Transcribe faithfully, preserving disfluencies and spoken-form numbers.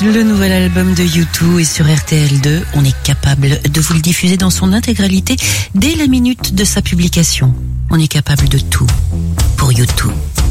le nouvel album de U deux est sur R T L deux. On est capable de vous le diffuser dans son intégralité dès la minute de sa publication. On est capable de tout pour U deux.